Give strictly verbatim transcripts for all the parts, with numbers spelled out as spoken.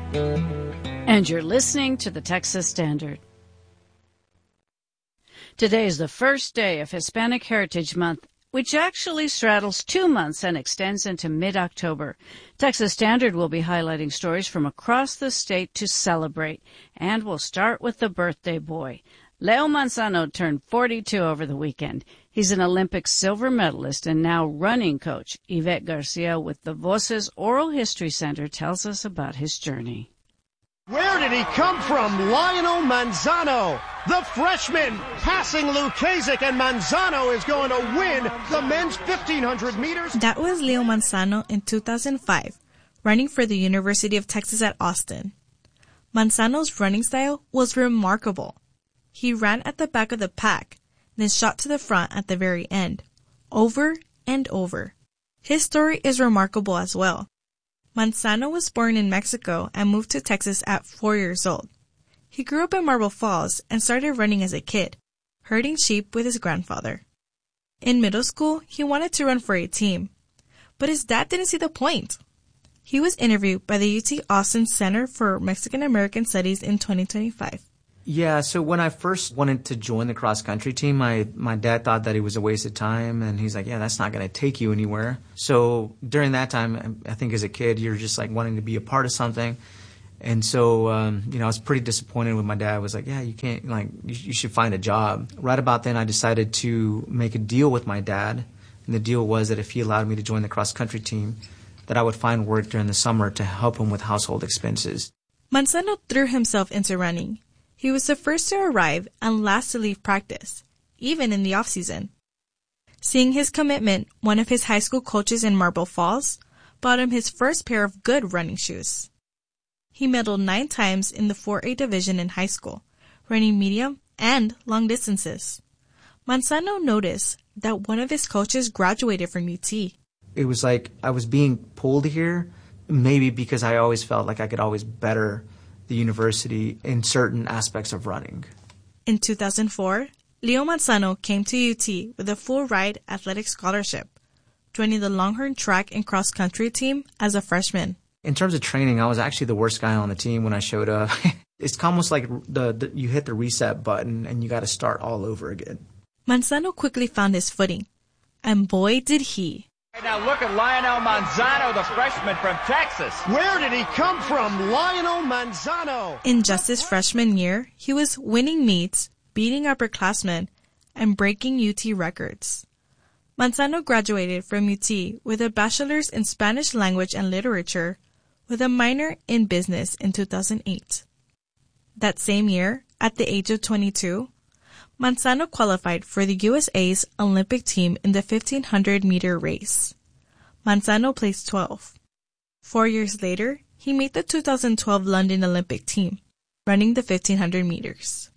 And you're listening to the Texas Standard. Today is the first day of Hispanic Heritage Month, which actually straddles two months and extends into mid-October. Texas Standard will be highlighting stories from across the state to celebrate, and we'll start with the birthday boy. Leo Manzano turned forty-two over the weekend. He's an Olympic silver medalist and now running coach. Yvette Garcia with the Voces Oral History Center tells us about his journey. Where did he come from? Lionel Manzano, the freshman, passing Lukasic, and Manzano is going to win the men's fifteen hundred meters. That was Leo Manzano in two thousand five, running for the University of Texas at Austin. Manzano's running style was remarkable. He ran at the back of the pack, then shot to the front at the very end, over and over. His story is remarkable as well. Manzano was born in Mexico and moved to Texas at four years old. He grew up in Marble Falls and started running as a kid, herding sheep with his grandfather. In middle school, he wanted to run for a team, but his dad didn't see the point. He was interviewed by the U T Austin Center for Mexican American Studies in twenty twenty-five. Yeah, so when I first wanted to join the cross-country team, my, my dad thought that it was a waste of time, and he's like, yeah, that's not going to take you anywhere. So during that time, I think as a kid, you're just like wanting to be a part of something. And so, um, you know, I was pretty disappointed with my dad. I was like, yeah, you can't, like, you, you should find a job. Right about then, I decided to make a deal with my dad, and the deal was that if he allowed me to join the cross-country team, that I would find work during the summer to help him with household expenses. Manzano threw himself into running. He was the first to arrive and last to leave practice, even in the off-season. Seeing his commitment, one of his high school coaches in Marble Falls bought him his first pair of good running shoes. He medaled nine times in the four A division in high school, running medium and long distances. Manzano noticed that one of his coaches graduated from U T. It was like I was being pulled here, maybe because I always felt like I could always better the university in certain aspects of running. In two thousand four, Leo Manzano came to U T with a full-ride athletic scholarship, joining the Longhorn track and cross-country team as a freshman. In terms of training, I was actually the worst guy on the team when I showed up. It's almost like the, the you hit the reset button and you got to start all over again. Manzano quickly found his footing, and boy did he. Now look at Lionel Manzano, the freshman from Texas. Where did he come from? Lionel Manzano. In just his freshman year, he was winning meets, beating upperclassmen, and breaking U T records. Manzano graduated from U T with a bachelor's in Spanish language and literature, with a minor in business in two thousand eight. That same year, at the age of twenty-two, Manzano qualified for the U S A's Olympic team in the fifteen hundred meter race. Manzano placed twelfth. Four years later, he made the two thousand twelve London Olympic team, running the fifteen hundred meters.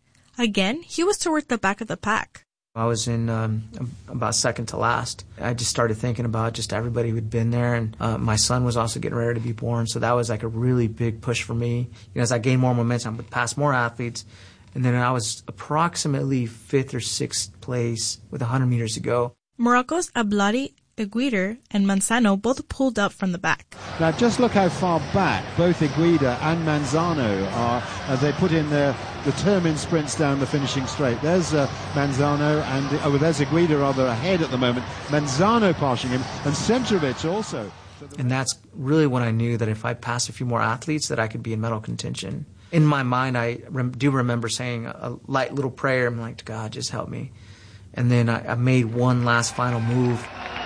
Again, he was toward the back of the pack. I was in um, about second to last. I just started thinking about just everybody who'd been there, and uh, my son was also getting ready to be born, so that was like a really big push for me. You know, as I gained more momentum, I would pass more athletes. And then I was approximately fifth or sixth place with one hundred meters to go. Morocco's Ablati, Eguider, and Manzano both pulled up from the back. Now just look how far back both Eguider and Manzano are as they put in their determined sprints down the finishing straight. There's uh, Manzano, and oh, there's Eguider rather ahead at the moment. Manzano passing him, and Centrovic also. And that's really when I knew that if I passed a few more athletes that I could be in medal contention. In my mind, I rem- do remember saying a light little prayer. I'm like, God, just help me. And then I, I made one last final move.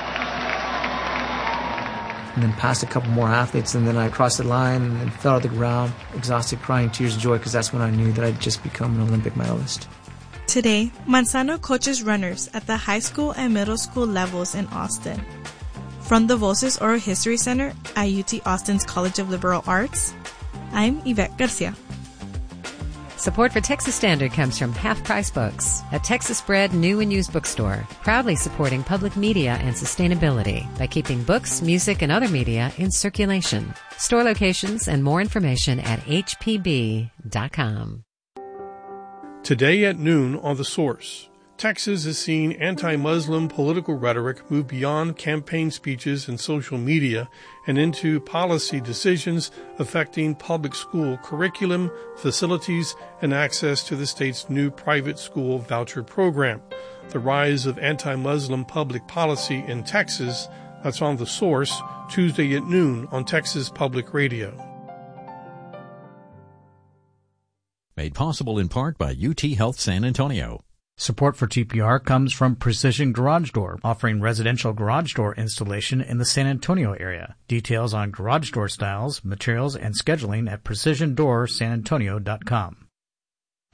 And then passed a couple more athletes. And then I crossed the line and then fell to the ground, exhausted, crying tears of joy, because that's when I knew that I'd just become an Olympic medalist. Today, Manzano coaches runners at the high school and middle school levels in Austin. From the Voces Oral History Center at U T Austin's College of Liberal Arts, I'm Yvette Garcia. Support for Texas Standard comes from Half Price Books, a Texas-bred new and used bookstore, proudly supporting public media and sustainability by keeping books, music, and other media in circulation. Store locations and more information at h p b dot com. Today at noon on The Source, Texas has seen anti-Muslim political rhetoric move beyond campaign speeches and social media and into policy decisions affecting public school curriculum, facilities, and access to the state's new private school voucher program. The rise of anti-Muslim public policy in Texas, that's on The Source, Tuesday at noon on Texas Public Radio. Made possible in part by U T Health San Antonio. Support for T P R comes from Precision Garage Door, offering residential garage door installation in the San Antonio area. Details on garage door styles, materials, and scheduling at precision door san antonio dot com.